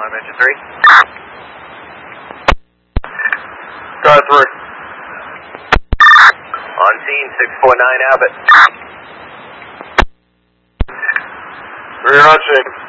Alarm engine 3. Guard 3. On scene, 649 Abbott. 3 on scene.